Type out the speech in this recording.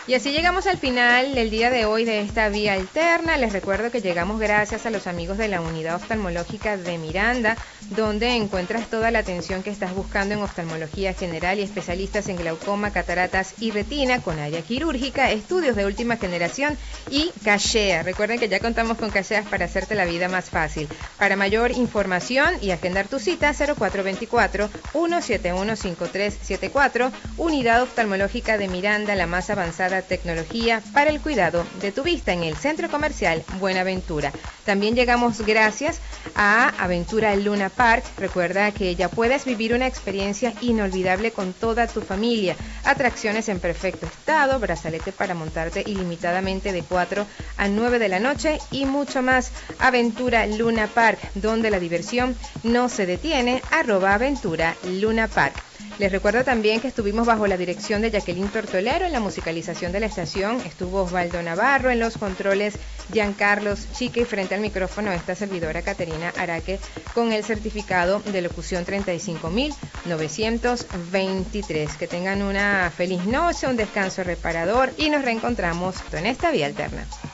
Y así llegamos al final del día de hoy de esta vía alterna. Les recuerdo que llegamos gracias a los amigos de la Unidad Oftalmológica de Miranda, donde encuentras toda la atención que estás buscando en oftalmología general y especialistas en glaucoma, cataratas y retina, con área quirúrgica, estudios de última generación y cachea. Recuerden que ya contamos con cacheas para hacerte la vida más fácil. Para mayor información y agendar tu cita, 0424-171-5374, Unidad Oftalmológica de Miranda, la más avanzada tecnología para el cuidado de tu vista en el Centro Comercial Buenaventura. También llegamos gracias a Aventura Luna Park. Recuerda que ya puedes vivir una experiencia inolvidable con toda tu familia. Atracciones en perfecto estado, brazalete para montarte ilimitadamente de 4 a 9 de la noche y mucho más. Aventura Luna Park, donde la diversión no se detiene. @Aventura Luna Park. Les recuerdo también que estuvimos bajo la dirección de Jacqueline Tortolero en la musicalización de la estación. Estuvo Osvaldo Navarro en los controles, Giancarlos Chique, y frente al micrófono esta servidora Caterina Araque con el certificado de locución 35.923. Que tengan una feliz noche, un descanso reparador y nos reencontramos en esta vía alterna.